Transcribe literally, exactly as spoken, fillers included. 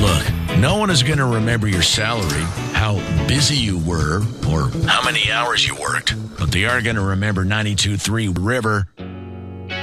Look, no one is going to remember your salary, how busy you were, or how many hours you worked. But they are going to remember ninety-two point three River.